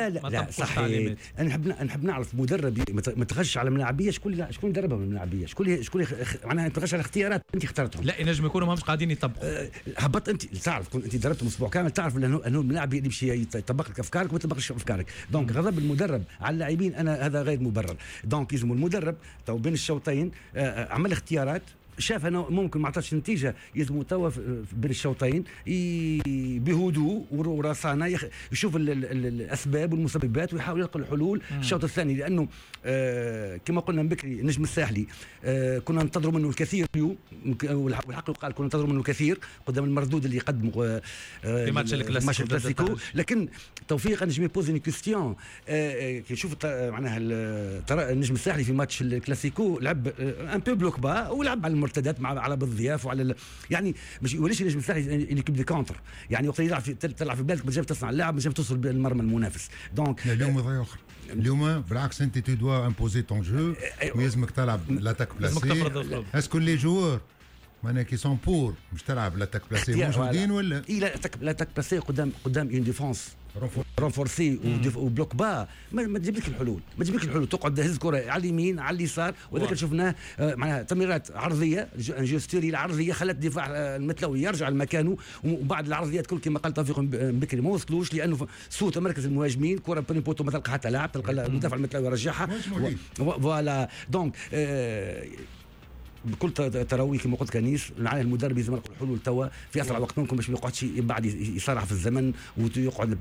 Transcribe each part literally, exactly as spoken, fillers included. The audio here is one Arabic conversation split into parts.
لا لا, لا صحيح. انا نحب نحب نعرف مدرب ما تغش على الملاعبيه شكون شكون دربهم الملاعبيه، شكون شكون معناها تغش على اختيارات انت اخترتهم. لا ينجم يكونوا ماهمش قاعدين يطبقوا. أه هبط انت تعرف كنت انت دربتهم اسبوع كامل، تعرف انه انه الملاعب اللي باش يطبق لك افكارك وما يطبقش افكارك. دونك غضب المدرب على اللاعبين انا هذا غير مبرر. دونك يلزم المدرب تو بين الشوطين عمل اختيارات، شاف انه ممكن ما عطاش نتيجه، يلزم توا بين الشوطين بهدوء ورصانه يخ... يشوف ال ال ال الاسباب والمسببات ويحاول يلقى الحلول الشوط الثاني. لانه آه كما قلنا من بكري النجم الساحلي آه كنا ننتظروا منه الكثير اليوم، والحق يقال كنا ننتظروا منه الكثير قدام المردود اللي يقدمه آه في ماتش الكلاسيكو. لكن توفيق نجم يبوزي ني كيستيون آه كي يشوف معناها النجم الساحلي في ماتش الكلاسيكو لعب ان بو بلوك با ولعب على المرتدات مع على بالضياف وعلى ال... يعني مش وليش النجم الساحلي اللي كيب دي كونتر، يعني وقت يلعب في تلعب في بالك بتجي تصنع اللاعب بتجي توصل بالمرمى المنافس. دونك اليوم وضعيه اخرى، اليوم بالعكس انت تو دوا امبوزي طون جو ويلزمك تلعب لاتاك بلاسي. اسكو لي جوور معناها كي سون بور مش تلعب لاتاك بلاسي موجودين ولا اي لاتاك بلاسي قدام قدام اون ديفونس رونفورسي وبلوك با ما تجيبلك الحلول، ما تجيبلك الحلول. تقعد تهز كره على اليمين على اليسار، وذاك شفناه معناها تمريرات عرضيه جوستيري العرضيه خلت الدفاع المتلوي يرجع لمكانه، وبعد العرضيات كل كما قال توفيق بكري ما وصلوش لانه سوء تمركز المهاجمين، كره بني بوتو ما تلقى حتى لاعب، تلقى المدافع المتلوي يرجعها فوالا. دونك آه بكل تروي كما قلت كنيس على المدرب لازم يلقى الحلول توا في اسرع وقت ممكن باش ما يقعدش بعد يصارع في الزمن ويقعد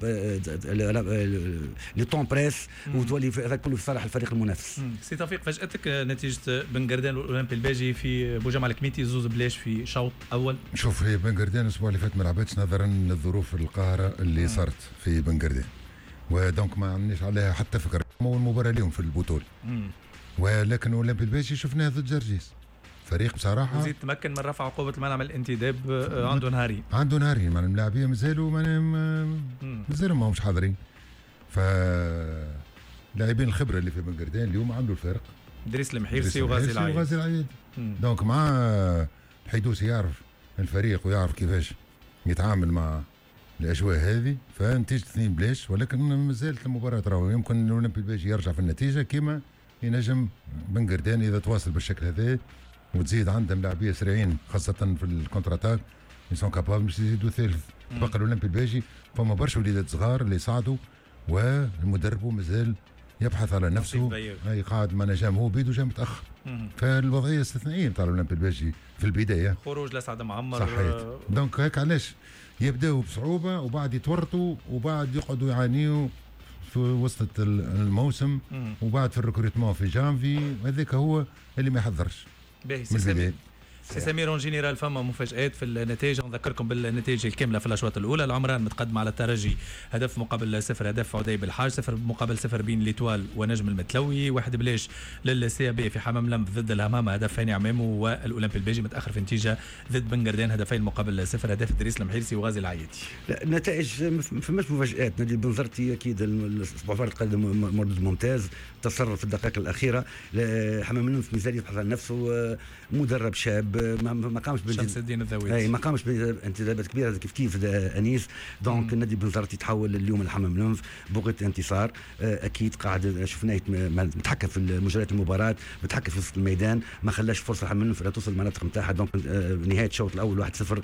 لي طون بريس وتولي هذا كله في صالح الفريق المنافس. سي توفيق فاجأتك نتيجه بن قردان والاولمبي الباجي في بوجمع الكميتي زوز بلاش في شوط اول؟ شوف هي بن قردان الاسبوع اللي فات ما لعبتش نظرا للظروف القاهره اللي صارت في بن قردان، ودونك ما عندناش عليها حتى فكره. اول مباراه اليوم في البطوله، ولكن الاولمبي الباجي شفناه ضد جرجيس فريق بصراحه وزيد تمكن من رفع عقوبه المنع من الانتداب. عنده نهاري عنده نهاري مع اللاعبيه مازالوا مازالوا ما همش حاضرين. ف لاعبين الخبره اللي في بن قردان اليوم عملوا الفرق، دريس المحيرسي وغازي العيد وغازي العيد دونك مع الحيدوسي يعرف الفريق ويعرف كيفاش يتعامل مع الاجواء هذه، فنتيجه اثنين بلاش. ولكن مازالت المباراه راهو يمكن الاولمبي الباجي يرجع في النتيجه كما ينجم بن قردان اذا تواصل بالشكل هذا وتزيد عندهم لاعبيه سريعين خاصه في الكونتراتاك يسون كابابل باش يزيدوا ثالث. بقى الاولمبي الباجي فما برشا وليدات صغار اللي صعدوا والمدرب مازال يبحث على نفسه، اي قاعد ما نجم هو بيدو جا متاخر. فالوضعيه استثنائيه نتاع الاولمبي الباجي في البدايه، خروج لسعد معمر صحيح. دونك هيك علاش يبداو بصعوبه وبعد يتورطوا وبعد يقعدوا يعانيوا في وسط الموسم وبعد في الريكروتمون في جانفي. هذاك هو اللي ما يحضرش. باهي سي سمير سي سمير اون جينيرال فما مفاجآت في النتائج. نذكركم بالنتائج الكامله في الاشواط الاولى. العمران متقدم على الترجي هدف مقابل صفر، هدف عدي بالحاج صفر مقابل صفر بين ليتوال ونجم المتلوي، واحد بلاش للسي بي في حمام لمب ضد الهمام هدف هاني عمامو، والاولمبي الباجي متاخر في نتيجه ضد بن قردان هدفين مقابل صفر، هدف دريس المحيرسي وغازي العيدي. لا النتائج ما فماش مفاجآت. نادي بنزرتي اكيد الاسبوع الفارط قدم مردود ممتاز، تصرف في الدقائق الاخيره. حمام لمب مازال يبحث عن نفسه، مدرب شاب ما قامش شمس الدين الذويدي اي ما قامش بانتدابات كبيره كيف كيف انيس. دونك النادي بنزرتي يتحول اليوم الحمام لنف بغية انتصار اكيد. قاعد شفناه متحكم في مجريات المباراه، متحكم في وسط الميدان، ما خلاش فرصه الحمام لنف توصل المناطق نتاعها. دونك نهايه الشوط الاول واحد صفر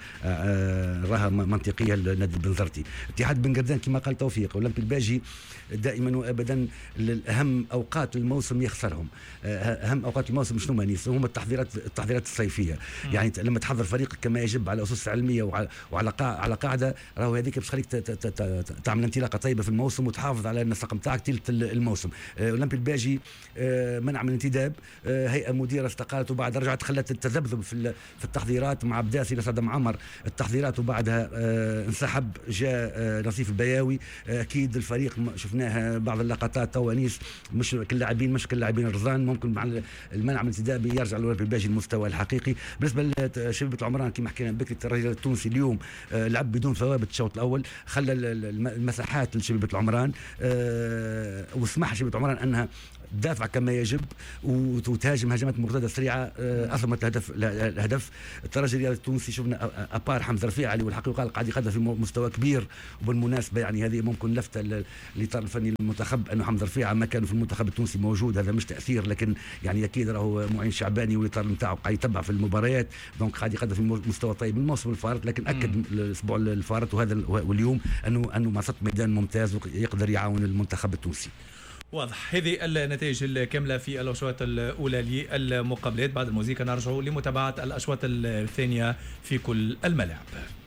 راها منطقيه للنادي البنزرتي. اتحاد بن قردان كما قال توفيق اولمبي الباجي دائما وابدا اهم اوقات الموسم يخسرهم. اهم اوقات الموسم شنو مانيس هم التحضيرات التحضيرات الصيفيه. يعني لما تحضر فريقك كما يجب على اسس علميه وعلى وعلى على قاعده راهو هذيك باش تخليك تعمل انطلاقه طيبه في الموسم وتحافظ على النسق نتاعك ثلث الموسم. اولمبي الباجي منع من الانتداب، هيئه مديره استقالت وبعد رجعت خلت التذبذب في في التحضيرات مع بداسي لسعد معمر التحضيرات وبعدها انسحب. جاء نصيف البياوي. اكيد الفريق شفناه بعض اللقطات توانيس مش كل لاعبين مش كل لاعبين الرزان ممكن مع المنع من الانتداب يرجع الاولمبي الباجي المستوى الحقيقي. بالنسبه لشبيبه العمران كما حكينا بكري الرجل التونسي اليوم لعب بدون ثوابت الشوط الاول، خلى المساحات لشبيبه العمران وسمح شبيبه العمران انها تدافع كما يجب وتهاجم هجمات مرتده سريعه اثمت الهدف الهدف الترجي الرياضي التونسي شفنا ابار حمزه رفيعي والحقيقه قاعد يقدم في مستوى كبير. وبالمناسبه يعني هذه ممكن لفته للاطار الفني للمنتخب انه حمزه رفيعي ما كان في المنتخب التونسي موجود، هذا مش تاثير لكن يعني اكيد راهو معين شعباني والاطار نتاعو قاعد يتبع في المباريات، دونك قاعد يقدم في مستوى طيب من الموسم الفارط. لكن اكد الاسبوع الفارط وهذا واليوم انه انه مسط ميدان ممتاز ويقدر يعاون المنتخب التونسي. واضح. هذه النتائج الكامله في الاشواط الاولى للمقابلات. بعد الموسيقى نرجع لمتابعه الاشواط الثانيه في كل الملاعب.